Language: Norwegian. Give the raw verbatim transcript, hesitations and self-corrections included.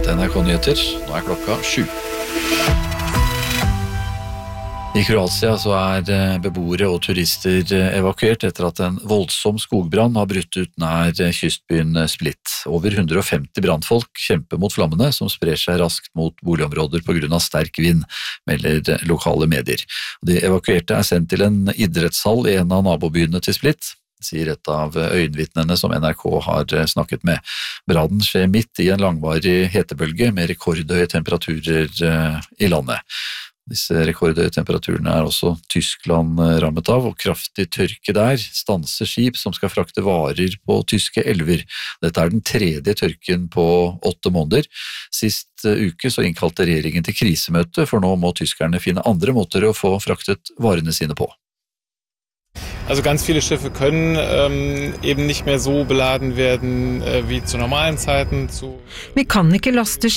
til N R K Nyheter. Nå er klokka sju. I Kroatia så er beboere og turister evakuert etter at en voldsom skogbrann har brutt ut nær kystbyen Split. Over hundre og femti brannfolk kjemper mot flammene som sprer seg raskt mot boligområder på grunn av sterk vind, melder lokale medier. De evakuerte er sendt til en idrettshall i en av nabobyene til Split, sier et av øyenvitnene som N R K har snakket med. Brannen skjer midt i en langvarig hetebølge med rekordhøye temperaturer i landet. Disse rekordhøye temperaturene er også Tyskland rammet av, og kraftig tørke der stanser skip som skal frakte varer på tyske elver. Dette er den tredje tørken på åtte måneder. Sist uke så innkalte regjeringen til krisemøte, for nå må tyskerne finne andre måter å få fraktet varene sine på. Also ganz viele Schiffe können ähm, eben nicht mehr so beladen werden äh, wie zu normalen Zeiten. Zu Vi kan ikke laste